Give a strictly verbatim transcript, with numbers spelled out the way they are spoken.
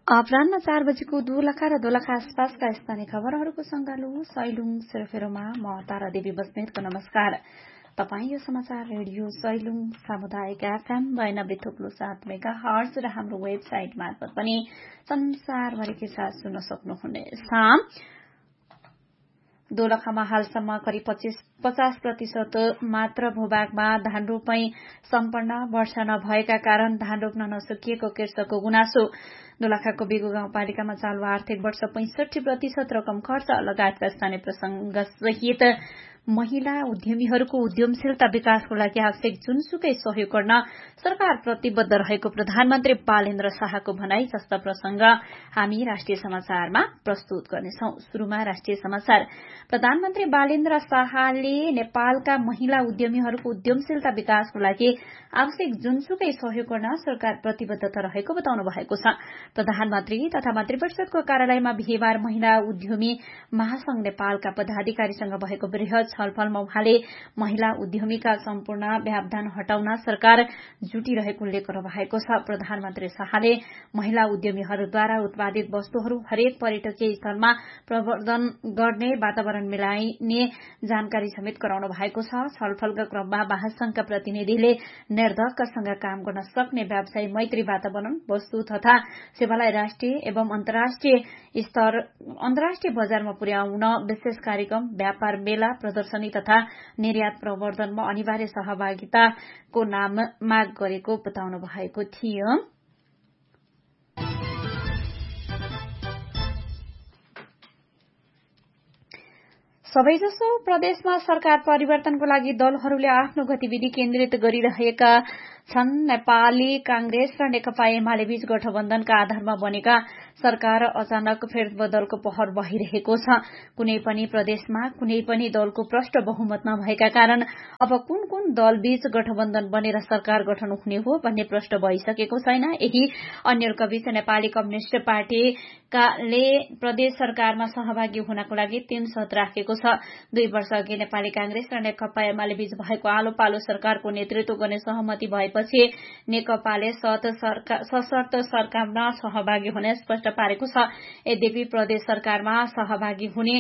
अपराह्न चार बजेको दोलखा र दोलखा आसपासका स्थानीय खबरहरूको संगालो सैलुङ सेरोफेरोमा म तारा देवी बस्नेतको नमस्कार। तपाईँ यो समाचार रेडियो सैलुङ सामुदायिक एफएम बयानब्बे थोप्लो सात मेगा हर्ज र हाम्रो वेबसाइट मार्फत पनि संसारभरिकै साथ सुन्न सक्नुहुनेछ। दोलखामा हालसम्म करिब पचास प्रतिशत मात्र भूभागमा धान रोपाई सम्पन्न, वर्षा नभएका कारण धान रोप्न नसकिएको कृषकको गुनासो। दोलखाको बिगु गाउँपालिकामा चालु आर्थिक वर्ष पैंसठी प्रतिशत रकम खर्च लगायतका स्थानीय प्रसंग सहित महिला उद्यमीहरूको उद्यमशीलता विकासको लागि आवश्यक जुनसुकै सहयोग गर्न सरकार प्रतिबद्ध रहेको प्रधानमन्त्री बालेन्द्र शाहको भनाई जस्ता प्रसंग हामी राष्ट्रिय समाचारमा प्रस्तुत गर्नेछौं। शुरूमा राष्ट्रिय समाचार। प्रधानमन्त्री बालेन्द्र शाहले नेपालका महिला उद्यमीहरूको उद्यमशीलता विकासको लागि आवश्यक जुनसुकै सहयोग गर्न सरकार प्रतिबद्धता रहेको बताउनु भएको छ। प्रधानमन्त्री तथा मन्त्रिपरिषदको कार्यालयमा बिहीबार महिला उद्यमी महासंघ नेपालका पदाधिकारीसँग भएको वृहत छलफलमा उहाँले महिला उद्यमीका सम्पूर्ण व्यवधान हटाउन सरकार जुटिरहेको उल्लेख गर्नुभएको छ। प्रधानमन्त्री शाहले महिला उद्यमीहरूद्वारा उत्पादित वस्तुहरू हरेक पर्यटकीय स्थलमा प्रवर्धन गर्ने वातावरण मिलाइने जानकारी समेत गराउनु भएको छ। छलफलका क्रममा महासंघका प्रतिनिधिले निर्धक्कसँग काम गर्न सक्ने व्यवसायी मैत्री वातावरण, वस्तु तथा सेवालाई राष्ट्रिय एवं अन्तर्राष्ट्रिय स्तर अन्तर्राष्ट्रिय बजारमा पुर्याउन विशेष कार्यक्रम, व्यापार मेला, प्रदर्शनी तथा निर्यात प्रवर्धनमा अनिवार्य सहभागिताको नाम माग गरेको बताउनु भएको थियो। सबैजसो प्रदेशमा सरकार परिवर्तनको लागि दलहरूले आफ्नो गतिविधि केन्द्रित गरिरहेका छन्। नेपाली कांग्रेस र नेकपा एमाले बीच गठबन्धनका आधारमा बनेका सरकार अचानक फेरबदलको पहर बहिरहेको छ। कुनै पनि प्रदेशमा कुनै पनि दलको प्रष्ट बहुमत नभएका कारण अब कुन कुन दल बीच गठबन्धन बनेर सरकार गठन हुने हो भन्ने प्रश्न भइसकेको छैन। यही अन्यका बीच नेपाली कम्युनिष्ट पार्टीले प्रदेश सरकारमा सहभागी हुनको लागि तीन शर्त राखेको छ। दुई वर्ष अघि नेपाली कांग्रेस र नेकपा एमाले बीच भएको आलो पालो सरकारको नेतृत्व गर्ने सहमति भएपछि नेकपाले सशर्त सरकारमा सहभागी हुने स्पष्ट पारेको छ। यद्यपि प्रदेश सरकारमा सहभागी हुने